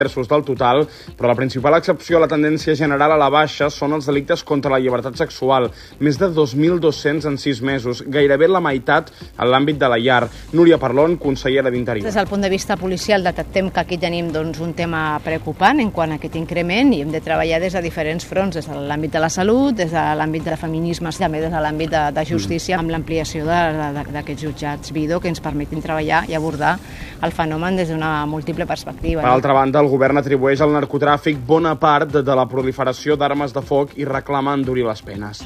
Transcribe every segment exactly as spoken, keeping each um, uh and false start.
terços del total, però la principal excepció a la tendència general a la baixa són els delictes contra la llibertat sexual, més de dos mil dos-cents en sis mesos, gairebé la meitat en l'àmbit de la llar. Núria Parlon, consellera d'Interior. Des del punt de vista policial detectem que aquí tenim doncs, un tema preocupant en quant a aquest increment i hem de treballar des de diferents fronts, des de l'àmbit de la salut, des de l'àmbit de feminismes, també des de l'àmbit de, de justícia, mm. amb l'ampliació d'aquests jutjats Vido que ens permetin treballar i abordar el fenomen des d'una múltiple perspectiva. Per altra banda, el govern atribueix al narcotràfic bona part de la proliferació d'armes de foc i reclama endurir les penes.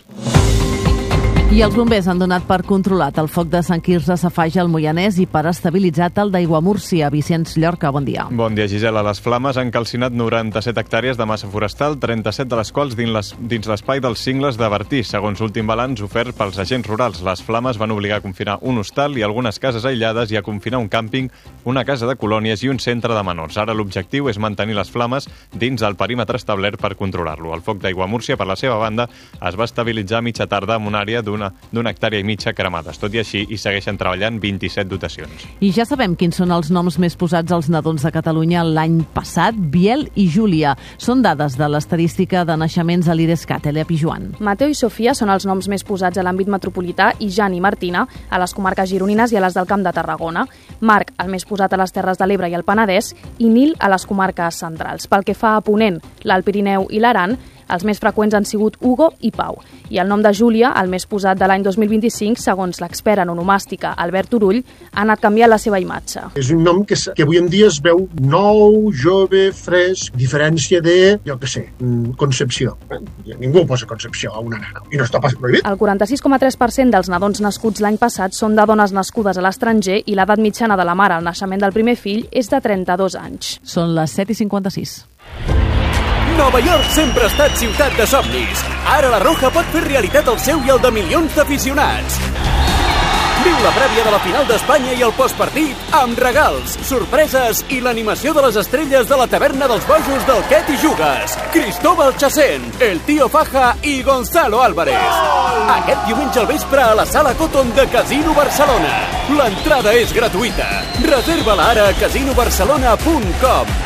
I els bombers han donat per controlat el foc de Sant Quirze Safaja al Moianès i per estabilitzat el d'Aiguamúrcia. Vicenç Llorca, bon dia. Bon dia, Gisela. Les flames han calcinat noranta-set hectàrees de massa forestal, trenta-set de les quals dins l'espai dels cingles de Bertí, segons l'últim balanç ofert pels agents rurals. Les flames van obligar a confinar un hostal i algunes cases aïllades i a confinar un càmping, una casa de colònies i un centre de menors. Ara l'objectiu és mantenir les flames dins el perímetre establert per controlar-lo. El foc d'Aiguamúrcia, per la seva banda, es va estabilitzar a mitja tarda amb una àrea d'una d'una hectàrea i mitja cremades. Tot i així, hi segueixen treballant vint-i-set dotacions. I ja sabem quins són els noms més posats als nadons de Catalunya l'any passat. Biel i Júlia. Són dades de l'estadística de naixements a l'Idescat. Elia Pijuan. Mateo i Sofia són els noms més posats a l'àmbit metropolità i Jan i Martina a les comarques gironines i a les del Camp de Tarragona. Marc, el més posat a les Terres de l'Ebre i el Penedès, i Nil a les comarques centrals. Pel que fa a Ponent, l'Alt Pirineu i l'Aran, els més freqüents han sigut Hugo i Pau. I el nom de Júlia, el més posat de l'any dos mil vint-i-cinc, segons l'expert en onomàstica Albert Turull, ha anat canviant la seva imatge. És un nom que, que avui en dia es veu nou, jove, fresc, diferència de, jo què sé, Concepció. Ningú posa Concepció a una nana, i no està pas prohibit. El quaranta-sis coma tres per cent dels nadons nascuts l'any passat són de dones nascudes a l'estranger i l'edat mitjana de la mare al naixement del primer fill és de trenta-dos anys. Són les set i cinquanta-sis. Nova York sempre ha estat ciutat de somnis. Ara la Roja pot fer realitat el seu i el de milions d'aficionats. Viu la prèvia de la final d'Espanya i el postpartit amb regals, sorpreses i l'animació de les estrelles de la taverna dels bojos del Què t'hi jugues. Cristóbal Chacén, el Tío Faja i Gonzalo Álvarez. Aquest diumenge al vespre a la Sala Cotton de Casino Barcelona. L'entrada és gratuïta. Reserva-la ara a casino barcelona punt com.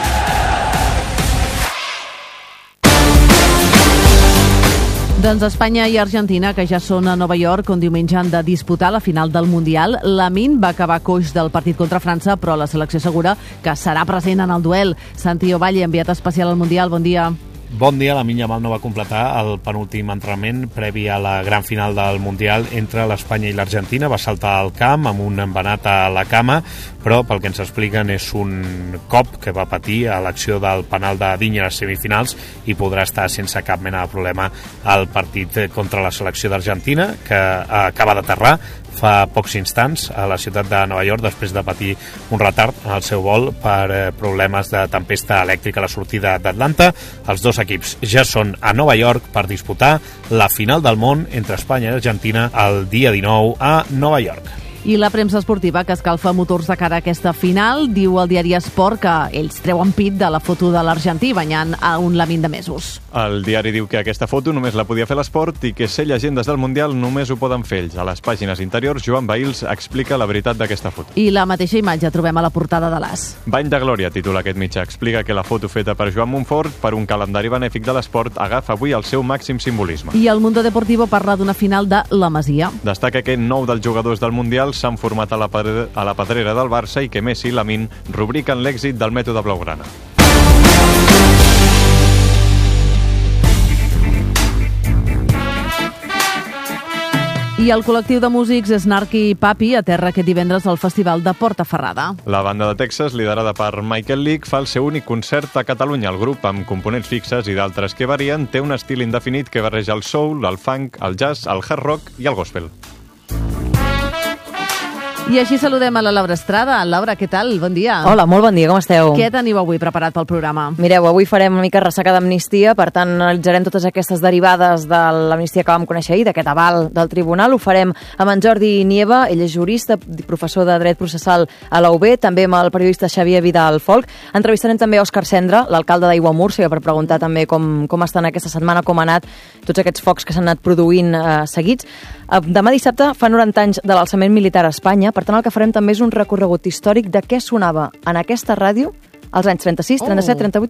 Doncs Espanya i Argentina, que ja són a Nova York, on diumenge han de disputar la final del Mundial. Lamine va acabar coix del partit contra França, però la selecció assegura que serà present en el duel. Santi Ovalle, enviat especial al Mundial, bon dia. Bon dia, Lamine Yamal no va completar el penúltim entrenament previ a la gran final del Mundial entre l'Espanya i l'Argentina. Va saltar al camp amb un embenat a la cama, però pel que ens expliquen és un cop que va patir a l'acció del penal de Digne a les semifinals i podrà estar sense cap mena de problema al partit contra la selecció d'Argentina, que acaba d'aterrar fa pocs instants a la ciutat de Nova York després de patir un retard en el seu vol per problemes de tempesta elèctrica a la sortida d'Atlanta. Els dos equips ja són a Nova York per disputar la final del món entre Espanya i Argentina el dia dinou a Nova York. I la premsa esportiva, que escalfa motors de cara a aquesta final, diu al diari Esport que ells treuen pit de la foto de l'argentí banyant a un Lamine de mesos. El diari diu que aquesta foto només la podia fer l'Esport i que ser llegendes del Mundial només ho poden fer ells. A les pàgines interiors, Joan Bahils explica la veritat d'aquesta foto. I la mateixa imatge trobem a la portada de l'As. Bany de glòria, titula aquest mitjà. Explica que la foto feta per Joan Montfort per un calendari benèfic de l'esport agafa avui el seu màxim simbolisme. I el Mundo Deportivo parla d'una final de la Masia. Destaca que nou dels jugadors del Mundial s'han format a la, a la pedrera del Barça i que Messi i Lamine rubriquen l'èxit del mètode blaugrana. I el col·lectiu de músics Snarky Papi aterra aquest divendres al Festival de Portaferrada. La banda de Texas, liderada per Michael Leake, fa el seu únic concert a Catalunya. El grup, amb components fixes i d'altres que varien, té un estil indefinit que barreja el soul, el funk, el jazz, el hard rock i el gospel. I així saludem a la Laura Estrada. Laura, què tal? Bon dia. Hola, molt bon dia, com esteu? Què teniu avui preparat pel programa? Mireu, avui farem una mica ressaca d'amnistia, per tant analitzarem totes aquestes derivades de l'amnistia que vam conèixer ahir, d'aquest aval del tribunal. Ho farem amb en Jordi Nieva, ell és jurista, professor de dret processal a la U B, també amb el periodista Xavier Vidal Folk. Entrevistarem també Òscar Cendra, l'alcalde d'Aiguamúrcia, per preguntar també com, com estan aquesta setmana, com han anat tots aquests focs que s'han anat produint eh, seguits. Demà dissabte fa noranta anys de l'alçament militar a Espanya, per tant el que farem també és un recorregut històric de què sonava en aquesta ràdio als anys trenta-sis, trenta-set, trenta-vuit,